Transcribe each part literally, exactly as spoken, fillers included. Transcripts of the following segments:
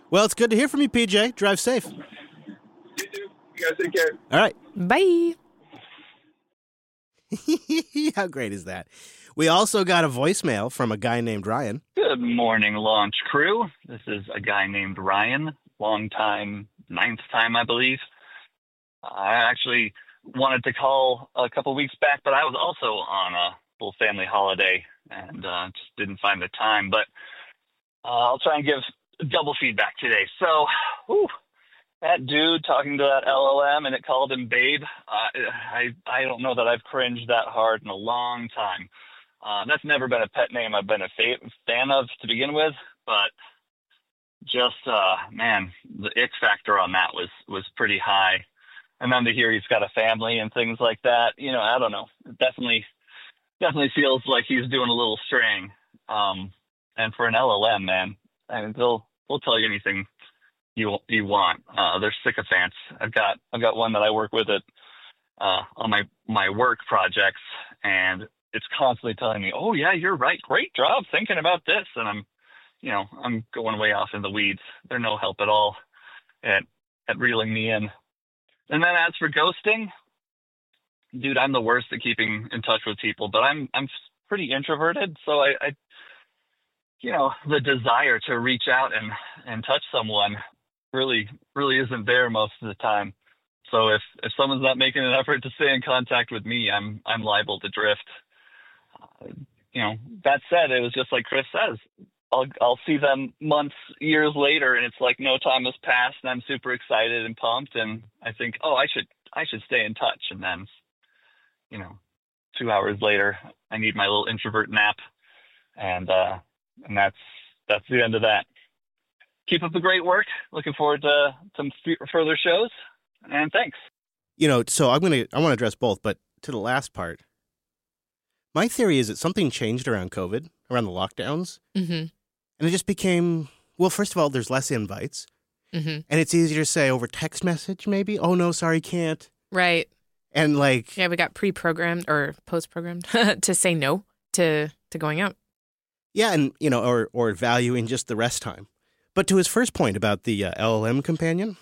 Well, it's good to hear from you, P J. Drive safe. You too. You guys take care. All right. Bye. How great is that? We also got a voicemail from a guy named Ryan. Good morning, launch crew. This is a guy named Ryan, long time, ninth time, I believe. I actually wanted to call a couple weeks back, but I was also on a full family holiday and uh, just didn't find the time. But uh, I'll try and give double feedback today. So, whew, that dude talking to that L L M and it called him babe, uh, I, I don't know that I've cringed that hard in a long time. Uh, that's never been a pet name I've been a fa- fan of to begin with, but just, uh, man, the ick factor on that was, was pretty high. And then to hear he's got a family and things like that, you know, I don't know. It definitely, definitely feels like he's doing a little straying. Um, and for an L L M, man, I mean, they'll, they'll tell you anything you you want. Uh, they're sycophants. I've got, I've got one that I work with at, uh, on my, my work projects, and it's constantly telling me, oh yeah, you're right. Great job thinking about this. And I'm, you know, I'm going way off in the weeds. They're no help at all at, at reeling me in. And then as for ghosting, dude, I'm the worst at keeping in touch with people, but I'm, I'm pretty introverted. So I, I, you know, the desire to reach out and, and touch someone really, really isn't there most of the time. So if, if someone's not making an effort to stay in contact with me, I'm, I'm liable to drift. Uh, you know, that said, it was just like Chris says, I'll, I'll see them months, years later, and it's like no time has passed, and I'm super excited and pumped, and I think, oh, I should, I should stay in touch. And then, you know, two hours later, I need my little introvert nap, and uh, and that's that's the end of that. Keep up the great work. Looking forward to some f- further shows, and thanks. You know, so I'm gonna I want to address both, but to the last part, my theory is that something changed around COVID, around the lockdowns, Mm-hmm. and it just became, well, first of all, there's less invites, Mm-hmm. and it's easier to say over text message, maybe. Oh no, sorry, can't. Right. And like, Yeah, we got pre-programmed or post-programmed to say no to, to going out. yeah, and you know, or or valuing just the rest time. But to his first point about the uh, L L M companion,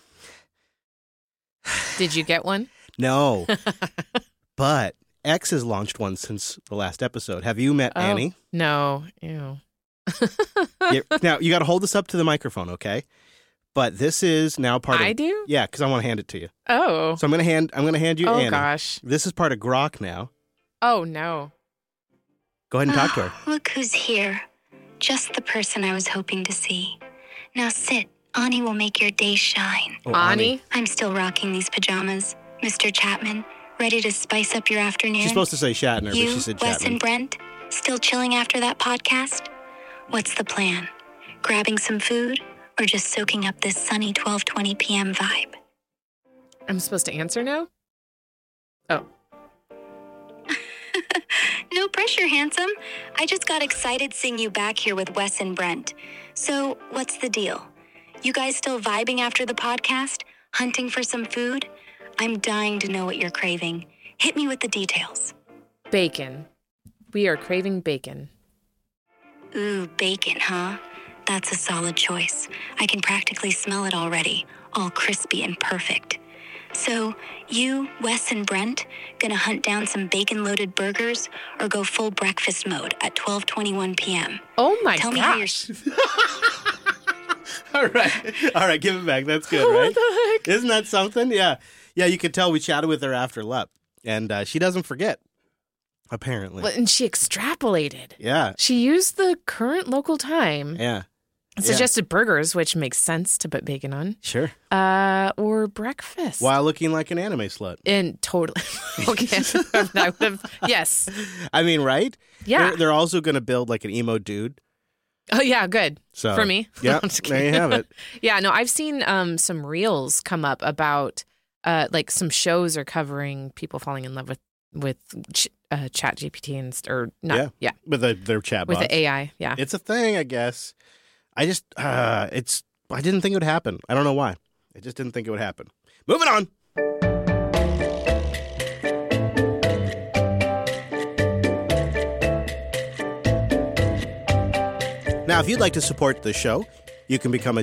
Did you get one? no, but X has launched one since the last episode. Have you met Oh. Annie? No. Ew. Yeah, now, you got to hold this up to the microphone, okay? But this is now part of... I do? Yeah, because I want to hand it to you. Oh. So I'm going to hand I'm going to hand you Oh, Annie. gosh. This is part of Grok now. Oh, no. Go ahead and talk to her. Oh, look who's here. Just the person I was hoping to see. Now sit. Ani will make your day shine. Oh, Ani? I'm still rocking these pajamas. Mister Chapman, ready to spice up your afternoon? She's supposed to say Shatner, you, but she said Wes Chapman. and Brent, still chilling after that podcast? What's the plan? Grabbing some food or just soaking up this sunny twelve twenty p.m. vibe? I'm supposed to answer now? Oh. No pressure, handsome. I just got excited seeing you back here with Wes and Brent. So, what's the deal? You guys still vibing after the podcast? Hunting for some food? I'm dying to know what you're craving. Hit me with the details. Bacon. We are craving bacon. Ooh, bacon, huh? That's a solid choice. I can practically smell it already, all crispy and perfect. So, you, Wes and Brent, gonna hunt down some bacon-loaded burgers or go full breakfast mode at twelve twenty-one p.m.? Oh, my Tell me how you're... gosh. All right. All right, give it back. That's good, What right? the heck? Isn't that something? Yeah. Yeah, you could tell we chatted with her after L E P, and uh, she doesn't forget, apparently. Well, and she extrapolated. Yeah. She used the current local time. Yeah. and Yeah. suggested burgers, which makes sense to put bacon on. Sure. Uh, or breakfast. While looking like an anime slut. And totally. Okay. I would have, yes. I mean, right? Yeah. They're, they're also going to build like an emo dude. Oh, yeah, good. So For me. Yeah, I'm just there you kidding. have it. Yeah, no, I've seen um, some reels come up about, uh, like some shows are covering people falling in love with, with ch- uh, Chat G P T and, st- or not, Yeah. yeah, With the, their chat with bots. the A I, yeah. It's a thing, I guess. I just, uh, it's, I didn't think it would happen. I don't know why. I just didn't think it would happen. Moving on. Now, if you'd like to support the show, you can become a